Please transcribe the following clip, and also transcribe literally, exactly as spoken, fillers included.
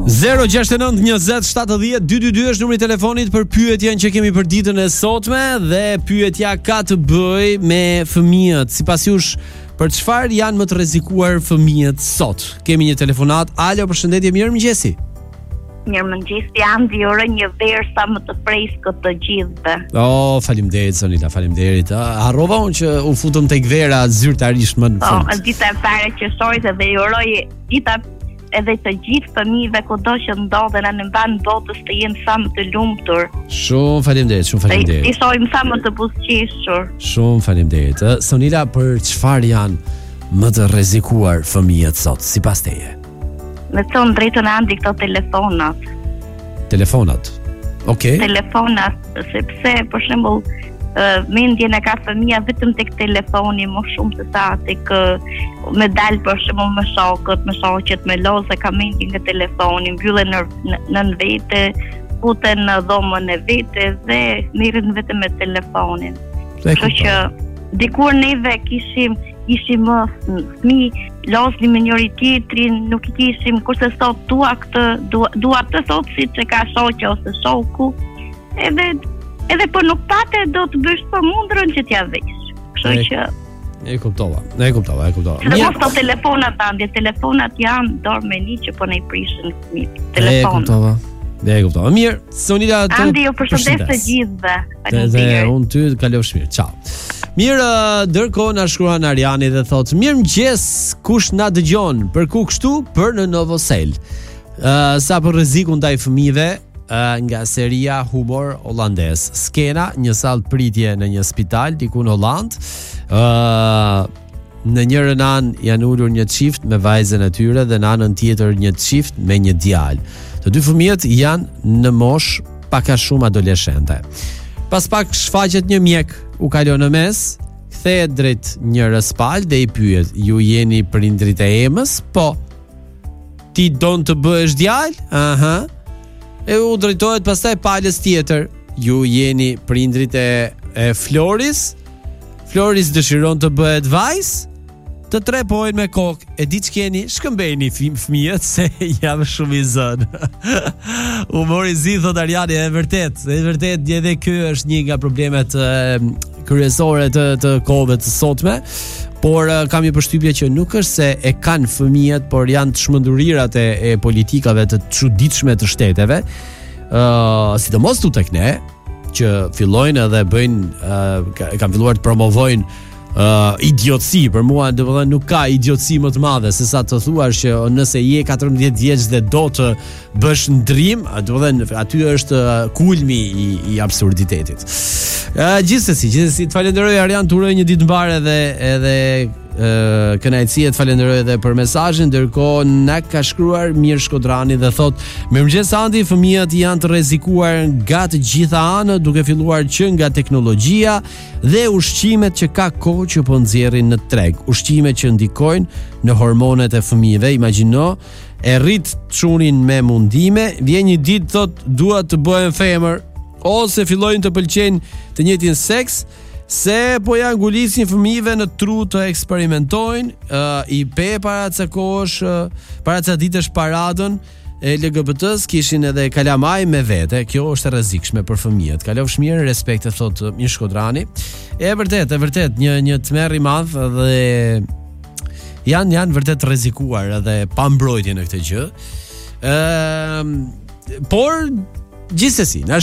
zero gjasht e nënt njëzet shtatëdhjetë dytyditë është numri i telefonit për pyetjen që kemi për ditën e sotme dhe pyetja ka të bëjë me fëmijët. Sipas jush, për çfarë janë më të rrezikuar fëmijët sot? Kemi një telefonat. Alo, përshëndetje, mirëmëngjesi. Mirëmëngjes, jam di uroj një verë sa më të freskët të gjithëve. Oh, faleminderit Sonila, faleminderit. Harrova unë që u futëm tek vera zyrtarisht më në fund. Po, dita e parë që shorit dhe i uroj dita edhe të gjithë fëmijëve kudo që ndodhen në mban botës të jenë sa më të lumtur. Shumë faleminderit, shumë faleminderit. Të shojmë sa më të buzëqeshur. Shumë faleminderit. Sonila, për çfarë janë më të rrezikuar fëmijët sot sipas teje? Me thonë drejtën andi këto telefonat. Telefonat. Okej. Okay. Telefonat, sepse për shembull uh, mendjen e ka fëmia vetëm tek telefoni më shumë se sa tek uh, me dal për shembull me shokët, me shoqet, me loza, ka mendjen nga telefoni, mbyllen në në vete, futen në dhomën e vetes dhe merren vetëm me telefonin. Kështu që dikur neve kishim ishim fëmijë losni me njëri tjetrin, nuk i kishim, kurse sot dua këtë, dua, dua të thot si që ka shoqja ose shoku, edhe, edhe për nuk pate do të bësh për mundrën që t'ja vesh. Kështu që... E kuptova, e kuptova, e kuptova. Dhe mos të telefonat andje, telefonat janë dorë me një që po ne i prishin fëmijët. Telefon. E kuptova. Dhe e kuptova. Mirë, Sonila të Andi, ju përshëndes të gjithëve. Dhe unë ty të kalofsh mirë. Ciao. Mirë, ndërkohë na shkruan Ariani dhe thotë: "Mirëmëngjes, kush na dëgjon? Për ku kështu? Për në Novosel." Uh, sa për rrezikun ndaj fëmijëve, uh, nga seria Humor Hollandes. Skena, një sallë pritje në një spital diku në Holland. Uh, në njërën anë janë ulur një çift me vajzën e tyre dhe në anën tjetër një çift me një djalë. Të dy fëmijët janë në moshë pak a shumë adoleshente. Pas pak shfaqet një mjek, u kalon në mes, kthehet drejt njërës palë dhe i pyet: "Ju jeni prindrit e Emës?" "Po." "Ti don të bëhesh djalë?" "Aha." E u drejtohet pastaj palës tjetër: "Ju jeni prindrit e, e Floris?" "Floris dëshiron të bëhet vajzë?" Të tre pojnë me kokë: "E di ç'keni, shkëmbejni fëmijët se jam shumë i zënë." Humori zi, thot Ariani, e vërtet, e vërtet, edhe ky është një nga problemet e, kryesore të, të kohëve të sotme, por kam një përshtypje që nuk është se e kanë fëmijët, por janë të shmendurirat e, e politikave të çuditshme të shteteve, uh, sidomos tu tek ne, që fillojnë edhe bëjnë, uh, kanë filluar të promovojnë Uh, idiotësi. Për mua do të thënë nuk ka idiotësi më të madhe se sa të thuash që nëse je katërmbëdhjetë vjeç dhe do të bësh ndrim, do të thënë aty është kulmi i, i absurditetit. Uh, gjithsesi, gjithsesi të falenderoj Arian, të uroj një ditë mbar edhe edhe uh, kënaqësi, të falenderoj edhe për mesazhin, ndërkohë na ka shkruar Mir Shkodrani dhe thot: "Mirëmëngjes Andi, fëmijët janë të rrezikuar nga të gjitha anët, duke filluar që nga teknologjia dhe ushqimet që ka kohë që po nxjerrin në treg, ushqime që ndikojnë në hormonet e fëmijëve. Imagjino, e rrit çunin me mundime, vjen një ditë thot dua të bëhem femër, ose fillojnë të pëlqejnë të njëjtin seks, se po ja ngulisin fëmijëve në tru të eksperimentojnë, uh, i pe para ca kohësh, uh, para ca ditësh paradën e L G B T-s kishin edhe kalamaj me vete. Kjo është e rrezikshme për fëmijët. Kalofsh mirë, respekt, thot Mir Shkodrani. E vërtet, e vërtet një një tmerr i madh dhe janë janë vërtet rrezikuar edhe pa mbrojtje në këtë gjë. Ëm, uh, por gjithsesi,